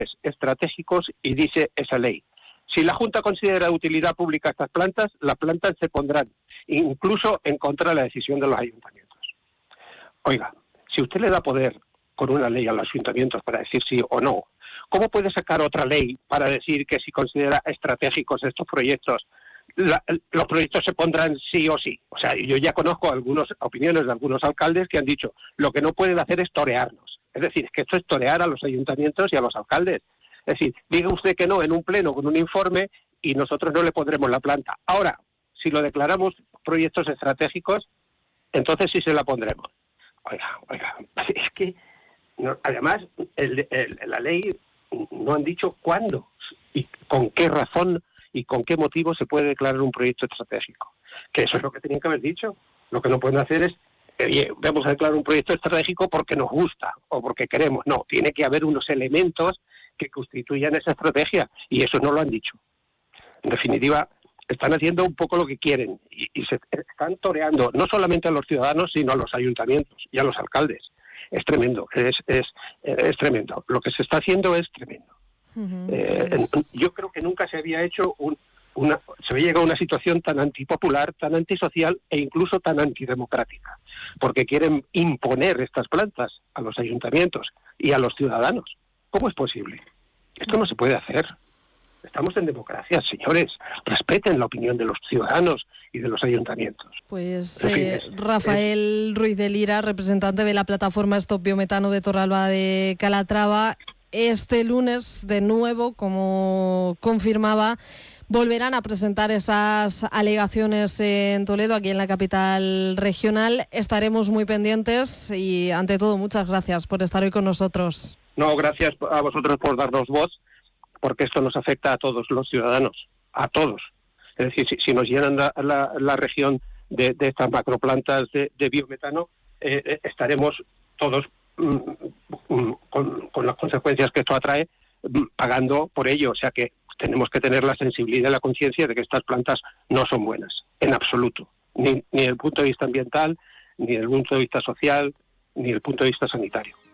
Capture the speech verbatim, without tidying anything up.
estratégicos y dice esa ley. Si la Junta considera de utilidad pública estas plantas, las plantas se pondrán, incluso en contra de la decisión de los ayuntamientos. Oiga, si usted le da poder con una ley a los ayuntamientos para decir sí o no, ¿cómo puede sacar otra ley para decir que si considera estratégicos estos proyectos, la, los proyectos se pondrán sí o sí? O sea, yo ya conozco algunas opiniones de algunos alcaldes que han dicho, lo que no pueden hacer es torearnos. Es decir, es que esto es torear a los ayuntamientos y a los alcaldes. Es decir, diga usted que no en un pleno con un informe y nosotros no le pondremos la planta. Ahora, si lo declaramos proyectos estratégicos, entonces sí se la pondremos. Oiga, oiga, es que no, además el, el, la ley no han dicho cuándo y con qué razón y con qué motivo se puede declarar un proyecto estratégico. Que eso es lo que tenían que haber dicho. Lo que no pueden hacer es, oye, vamos a declarar un proyecto estratégico porque nos gusta o porque queremos. No, tiene que haber unos elementos que constituyan esa estrategia y eso no lo han dicho. En definitiva, están haciendo un poco lo que quieren y, y se están toreando no solamente a los ciudadanos, sino a los ayuntamientos y a los alcaldes. Es tremendo, es, es, es tremendo. Lo que se está haciendo es tremendo. Uh-huh, eh, pues... Yo creo que nunca se había hecho un, una, se había llegado a una situación tan antipopular, tan antisocial e incluso tan antidemocrática, porque quieren imponer estas plantas a los ayuntamientos y a los ciudadanos. ¿Cómo es posible? Esto no se puede hacer. Estamos en democracia, señores. Respeten la opinión de los ciudadanos y de los ayuntamientos. Pues eh, es, Rafael es... Ruiz de Lira, representante de la plataforma Stop Biometano de Torralba de Calatrava, este lunes de nuevo, como confirmaba, volverán a presentar esas alegaciones en Toledo, aquí en la capital regional. Estaremos muy pendientes y, ante todo, muchas gracias por estar hoy con nosotros. No, gracias a vosotros por darnos voz, porque esto nos afecta a todos los ciudadanos, a todos. Es decir, si, si nos llenan la, la, la región de, de estas macroplantas de, de biometano, eh, estaremos todos mm, mm, con, con las consecuencias que esto atrae, mm, pagando por ello. O sea que tenemos que tener la sensibilidad y la conciencia de que estas plantas no son buenas, en absoluto. Ni, ni desde el punto de vista ambiental, ni desde el punto de vista social, ni desde el punto de vista sanitario.